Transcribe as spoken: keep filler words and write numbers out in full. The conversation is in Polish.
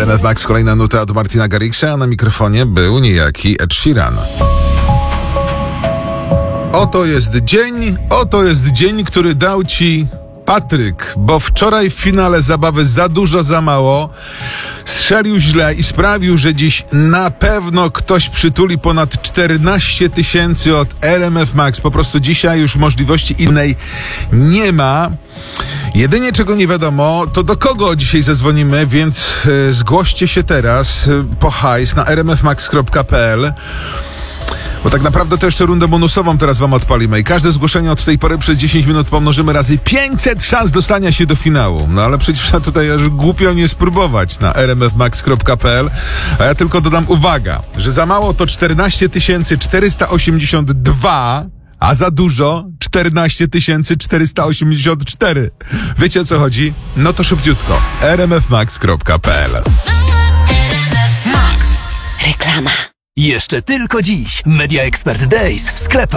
R M F Max, kolejna nuta od Martina Garrixa, a na mikrofonie był niejaki Ed Sheeran. Oto jest dzień, oto jest dzień, który dał ci Patryk, bo wczoraj w finale zabawy Za dużo, za mało strzelił źle i sprawił, że dziś na pewno ktoś przytuli ponad czternaście tysięcy od R M F Max. Po prostu dzisiaj już możliwości innej nie ma. Jedynie czego nie wiadomo, to do kogo dzisiaj zadzwonimy, więc y, zgłoście się teraz y, po hajs na r m f max kropka p l. Bo tak naprawdę to jeszcze rundę bonusową teraz wam odpalimy i każde zgłoszenie od tej pory przez dziesięć minut pomnożymy razy pięćset szans dostania się do finału. No ale przecież tutaj aż głupio nie spróbować na r m f max kropka p l. A ja tylko dodam, uwaga, że za mało to czternaście tysięcy czterysta osiemdziesiąt dwa, a za dużo czternaście tysięcy czterysta osiemdziesiąt cztery. Wiecie o co chodzi? No to szybciutko. r m f max kropka p l. Max. Reklama. Jeszcze tylko dziś. Media Expert Days w sklepach.